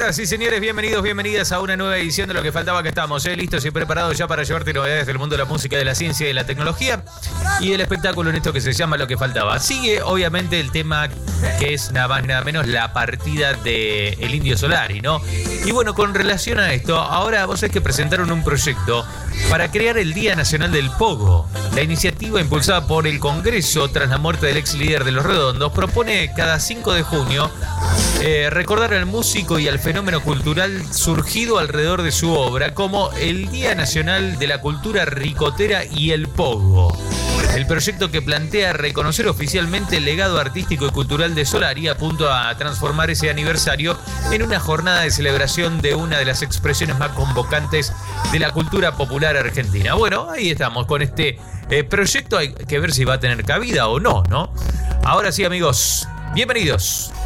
Señoras y señores, bienvenidos, bienvenidas a una nueva edición de Lo que faltaba que estamos, listos y preparados ya para llevarte novedades del mundo de la música, de la ciencia y de la tecnología y del espectáculo en esto que se llama Lo que faltaba. Sigue obviamente el tema que es nada más nada menos la partida de el Indio Solari, ¿no? Y bueno, con relación a esto, ahora vos sabés que presentaron un proyecto para crear el Día Nacional del Pogo. La iniciativa impulsada por el Congreso tras la muerte del ex líder de Los Redondos propone cada 5 de junio recordar al músico y al fenómeno cultural surgido alrededor de su obra como el Día Nacional de la Cultura Ricotera y el Pogo. El proyecto que plantea reconocer oficialmente el legado artístico y cultural de Solari apunta a transformar ese aniversario en una jornada de celebración de una de las expresiones más convocantes de la cultura popular argentina. Bueno, ahí estamos con este proyecto. Hay que ver si va a tener cabida o no, ¿no? Ahora sí, amigos, bienvenidos.